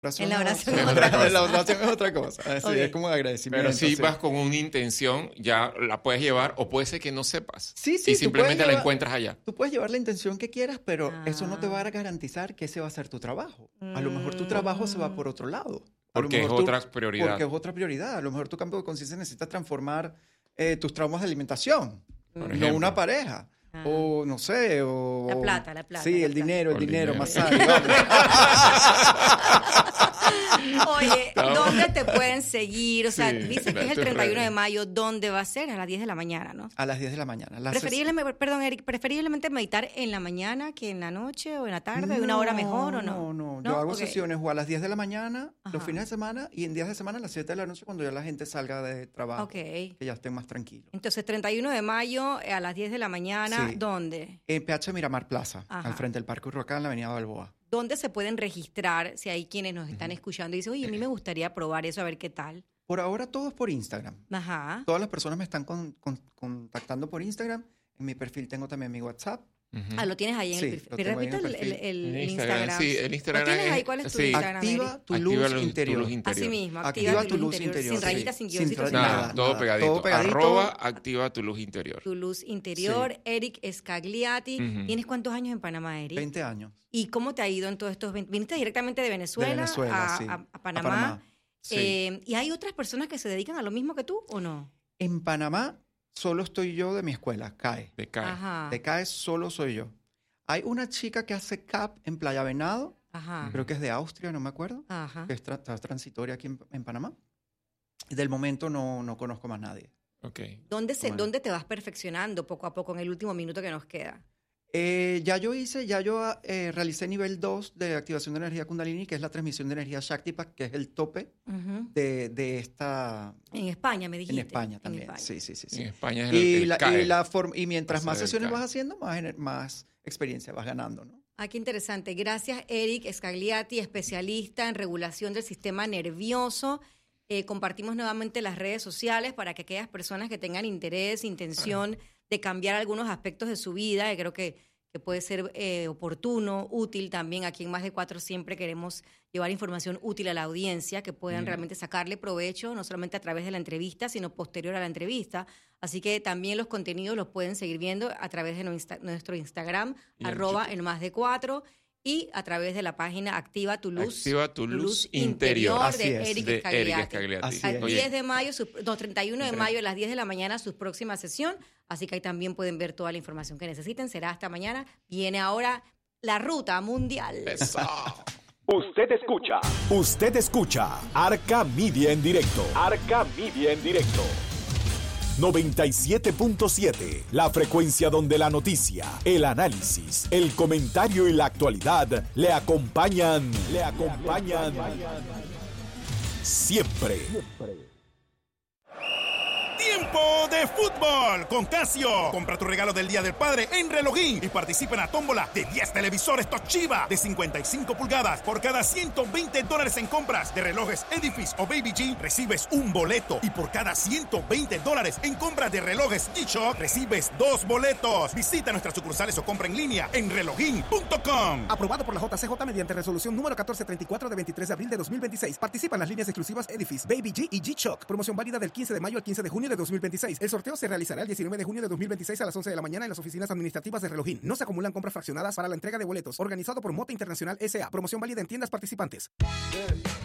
Oración En la no, oración sí, es otra cosa. La oración es otra cosa. Así, Ok. es como agradecimiento. Pero si sí. vas con una intención, ya la puedes llevar, o puede ser que no sepas. Sí, y tú simplemente puedes la llevar- encuentras allá. Tú puedes llevar la intención que quieras, pero eso no te va Ah. a garantizar que ese va a ser tu trabajo. A lo mejor tu trabajo se va por otro lado. A lo Porque es mejor tú- otra prioridad. Porque es otra prioridad. A lo mejor tu campo de conciencia necesita transformar tus traumas de alimentación, Por no ejemplo. una pareja. Ah. O no sé, o... La plata, la plata, Sí, la el plata. dinero, O el el dinero, dinero. masaje, vamos. Oye, No. ¿dónde te pueden seguir? O sea, Sí, dices que es el tus 31 de redes. mayo. ¿Dónde va a ser? A las 10 de la mañana, ¿no? A las 10 de la mañana. Perdón, Eric, preferiblemente meditar en la mañana que en la noche o en la tarde, ¿hay una hora mejor o no? No. Yo hago Ok. sesiones o a las 10 de la mañana, Ajá. los fines de semana, y en días de semana a las 7 de la noche cuando ya la gente salga de trabajo. Ok. Que ya estén más tranquilos. Entonces, 31 de mayo a las 10 de la mañana, Sí. ¿dónde? En PH Miramar Plaza, Ajá. al frente del Parque Urrocán, en la avenida Balboa. ¿Dónde se pueden registrar si hay quienes nos están escuchando y dicen, oye, a mí me gustaría probar eso, a ver qué tal? Por ahora todo es por Instagram. Ajá. Todas las personas me están contactando por Instagram. En mi perfil tengo también mi WhatsApp. Ujú. Ah, lo tienes ahí en Sí, el perfil. lo Pero tengo ahí en repite el perfil. el Instagram. Sí, el Instagram ¿Lo tienes ahí? es- ¿Cuál es tu sí. Instagram, Activa Eric? tu Activa luz interior. Así mismo, Activa tu luz interior. Sin rayitas, Sí. sin guioncitos, sin Nada, nada. Todo pegadito. todo pegadito. Arroba activa tu luz interior. Tu luz interior, Eric Scagliati. Ujú. ¿Tienes cuántos años en Panamá, Eric? 20 años. ¿Y cómo te ha ido en todos estos 20? ¿Viniste directamente de Venezuela, Venezuela, a, sí. a Panamá? Sí. ¿Y hay otras personas que se dedican a lo mismo que tú o no? En Panamá solo estoy yo de mi escuela, CAE. De CAE. Ajá. De CAE solo soy yo. Hay una chica que hace CAP en Playa Venado, Ajá. creo que es de Austria, no me acuerdo, Ajá. que está transitoria aquí en Panamá. Y del momento no conozco más nadie. Ok. ¿Dónde, Bueno. ¿Dónde te vas perfeccionando poco a poco en el último minuto que nos queda? Ya yo realicé nivel 2 de activación de energía Kundalini, que es la transmisión de energía Shaktipat, que es el tope Ujú. de esta... En España, me dijiste. En España En también, España. sí. En España es Y, el CAE. y mientras Ese más es el sesiones CAE. vas haciendo, más experiencia vas ganando, ¿no? Ah, qué interesante. Gracias, Eric Scagliati, especialista en regulación del sistema nervioso. Compartimos nuevamente las redes sociales para que aquellas personas que tengan interés, intención de cambiar algunos aspectos de su vida, que creo que puede ser oportuno, útil también. Aquí en Más de Cuatro siempre queremos llevar información útil a la audiencia, que puedan realmente sacarle provecho, no solamente a través de la entrevista, sino posterior a la entrevista. Así que también los contenidos los pueden seguir viendo a través de nuestro Instagram, Y en @en Más de Cuatro, y a través de la página Activa tu Luz. Activa tu luz interior. Así de es. Eric De Scagliati. Eric Scagliati. Así Al es. Oye, 10 de mayo, 31 de mayo a las 10 de la mañana, su próxima sesión. Así que ahí también pueden ver toda la información que necesiten. Será hasta mañana. Viene ahora la ruta mundial. eso. Usted escucha Arca Media en directo. Arca Media en directo. 97.7, la frecuencia donde la noticia, el análisis, el comentario y la actualidad le acompañan siempre. ¡Tiempo de fútbol con Casio! Compra tu regalo del Día del Padre en Relogín y participa en la tómbola de 10 televisores Toshiba de 55 pulgadas. Por cada $120 en compras de relojes Edifice o Baby G, recibes un boleto. Y por cada $120 en compras de relojes G-Shock, recibes 2 boletos. Visita nuestras sucursales o compra en línea en relogín.com. Aprobado por la JCJ mediante resolución número 1434 de 23 de abril de 2026. Participan las líneas exclusivas Edifice, Baby G y G-Shock. Promoción válida del 15 de mayo al 15 de junio de 2026. El sorteo se realizará el 19 de junio de 2026 a las 11 de la mañana en las oficinas administrativas de Relogín. No se acumulan compras fraccionadas para la entrega de boletos. Organizado por Mota Internacional S.A. Promoción válida en tiendas participantes.